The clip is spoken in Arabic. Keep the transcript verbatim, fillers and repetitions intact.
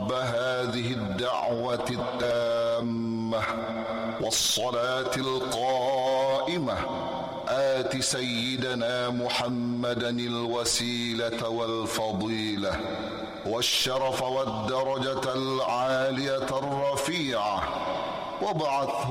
رب هذه الدعوة التامة والصلاة القائمة آت سيدنا محمدا الوسيلة والفضيلة والشرف والدرجة العالية الرفيعة وابعثه